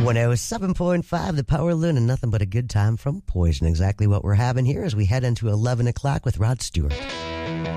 107.5, the Power Loon, and nothing but a good time from Poison. Exactly what we're having here as we head into 11 o'clock with Rod Stewart.